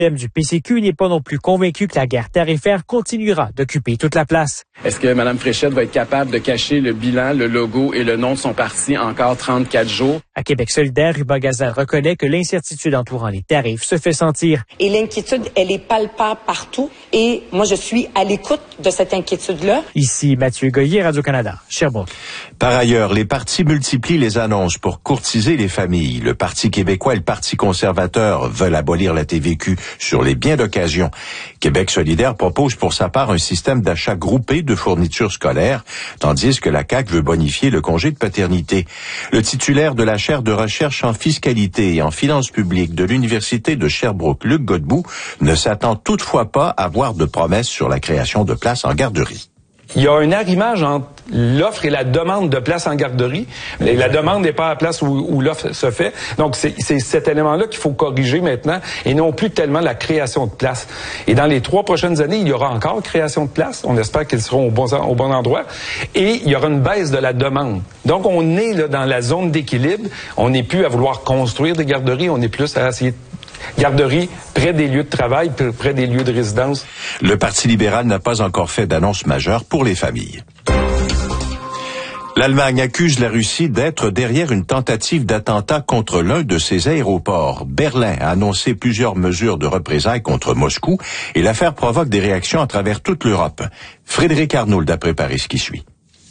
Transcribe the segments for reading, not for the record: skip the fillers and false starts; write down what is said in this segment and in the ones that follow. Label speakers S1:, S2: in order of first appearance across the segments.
S1: du PCQ n'est pas non plus convaincu que la guerre tarifaire continuera d'occuper toute la place.
S2: Est-ce que Mme Fréchette va être capable de cacher le bilan, le logo et le nom de son parti encore 34 jours?
S1: À Québec solidaire, Hubert Gazal reconnaît que l'incertitude entourant les tarifs se fait sentir.
S3: Et l'inquiétude, elle est palpable partout. Et moi, je suis à l'écoute de cette inquiétude-là.
S1: Ici Mathieu Goyer, Radio-Canada, Sherbrooke.
S4: Par ailleurs, les partis multiplient les annonces pour courtiser les familles. Le Parti québécois et le Parti conservateur veulent abolir la TVQ sur les biens d'occasion. Québec solidaire propose pour sa part un système d'achat groupé de fournitures scolaires, tandis que la CAQ veut bonifier le congé de paternité. Le titulaire de la chaire de recherche en fiscalité et en finances publiques de l'Université de Sherbrooke, Luc Godbout, ne s'attend toutefois pas à voir de promesses sur la création de places en garderie.
S5: Il y a un arrimage entre l'offre et la demande de places en garderie. Et la demande n'est pas à la place où l'offre se fait. Donc, c'est cet élément-là qu'il faut corriger maintenant et non plus tellement la création de places. Et dans les 3 prochaines années, il y aura encore création de places. On espère qu'elles seront au bon endroit. Et il y aura une baisse de la demande. Donc, on est là dans la zone d'équilibre. On n'est plus à vouloir construire des garderies. On est plus à essayer de garderie près des lieux de travail, près des lieux de résidence.
S4: Le Parti libéral n'a pas encore fait d'annonce majeure pour les familles. L'Allemagne accuse la Russie d'être derrière une tentative d'attentat contre l'un de ses aéroports. Berlin a annoncé plusieurs mesures de représailles contre Moscou et l'affaire provoque des réactions à travers toute l'Europe. Frédéric Arnould a préparé ce qui suit.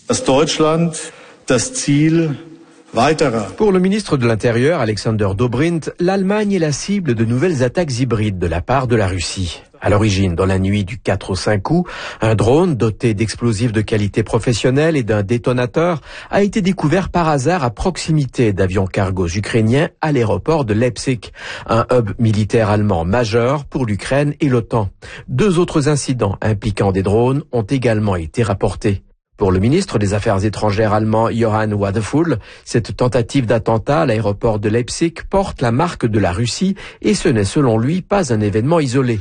S6: Pour le ministre de l'Intérieur, Alexander Dobrindt, l'Allemagne est la cible de nouvelles attaques hybrides de la part de la Russie. À l'origine, dans la nuit du 4 au 5 août, un drone doté d'explosifs de qualité professionnelle et d'un détonateur a été découvert par hasard à proximité d'avions cargos ukrainiens à l'aéroport de Leipzig, un hub militaire allemand majeur pour l'Ukraine et l'OTAN. 2 autres incidents impliquant des drones ont également été rapportés. Pour le ministre des Affaires étrangères allemand Johann Wadephul, cette tentative d'attentat à l'aéroport de Leipzig porte la marque de la Russie et ce n'est selon lui pas un événement isolé.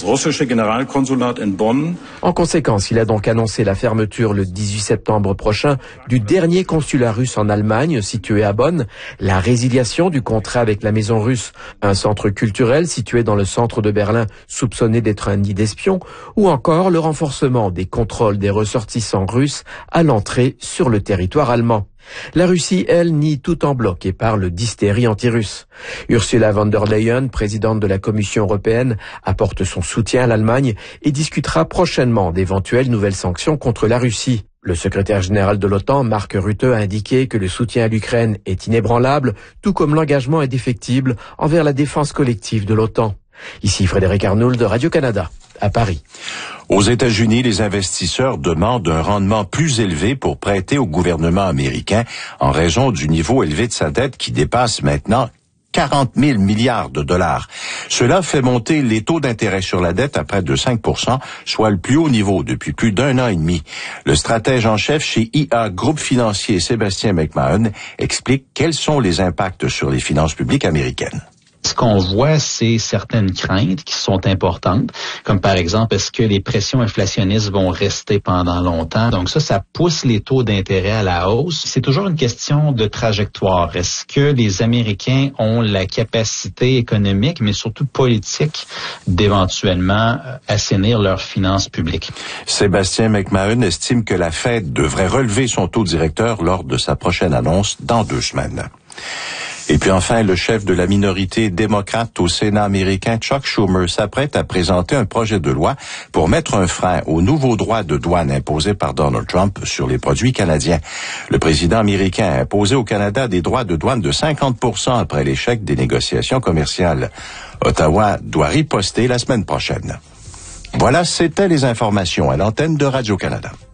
S6: En conséquence, il a donc annoncé la fermeture le 18 septembre prochain du dernier consulat russe en Allemagne situé à Bonn, la résiliation du contrat avec la Maison russe, un centre culturel situé dans le centre de Berlin soupçonné d'être un nid d'espions, ou encore le renforcement des contrôles des ressortissants russes à l'entrée sur le territoire allemand. La Russie, elle, nie tout en bloc et parle d'hystérie anti-russe. Ursula von der Leyen, présidente de la Commission européenne, apporte son soutien à l'Allemagne et discutera prochainement d'éventuelles nouvelles sanctions contre la Russie. Le secrétaire général de l'OTAN, Mark Rutte, a indiqué que le soutien à l'Ukraine est inébranlable, tout comme l'engagement indéfectible envers la défense collective de l'OTAN. Ici Frédéric Arnould de Radio-Canada, à Paris.
S4: Aux États-Unis, les investisseurs demandent un rendement plus élevé pour prêter au gouvernement américain en raison du niveau élevé de sa dette qui dépasse maintenant 40 000 milliards de dollars. Cela fait monter les taux d'intérêt sur la dette à près de 5%, soit le plus haut niveau depuis plus d'1 an et demi. Le stratège en chef chez IA Groupe Financier, Sébastien McMahon, explique quels sont les impacts sur les finances publiques américaines.
S7: Ce qu'on voit, c'est certaines craintes qui sont importantes, comme par exemple, est-ce que les pressions inflationnistes vont rester pendant longtemps? Donc ça pousse les taux d'intérêt à la hausse. C'est toujours une question de trajectoire. Est-ce que les Américains ont la capacité économique, mais surtout politique, d'éventuellement assainir leurs finances publiques?
S4: Sébastien McMahon estime que la Fed devrait relever son taux directeur lors de sa prochaine annonce dans 2 semaines. Et puis enfin, le chef de la minorité démocrate au Sénat américain, Chuck Schumer, s'apprête à présenter un projet de loi pour mettre un frein aux nouveaux droits de douane imposés par Donald Trump sur les produits canadiens. Le président américain a imposé au Canada des droits de douane de 50% après l'échec des négociations commerciales. Ottawa doit riposter la semaine prochaine. Voilà, c'était les informations à l'antenne de Radio-Canada.